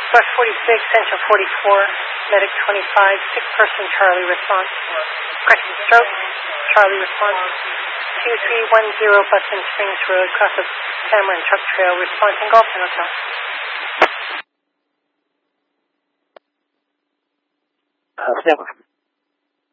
Bus 46, Central 44, Medic 25, sick person, Charlie response. Question stroke, Charlie response. 2310 Boston Springs Road, cross of Cameron Truck Trail, response in Gulfton Hotel. Stand by.